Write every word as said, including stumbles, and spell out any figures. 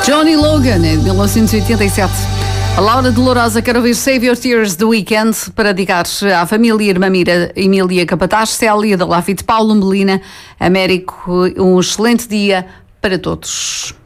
Johnny Logan, em mil novecentos e oitenta e sete. A Laura de Lourosa quer ouvir Save Your Tears do Weekend para dedicar à família Irmã Mira, Emília Capataz, Célia da Lafite, Paulo Melina, Américo. Um excelente dia para todos.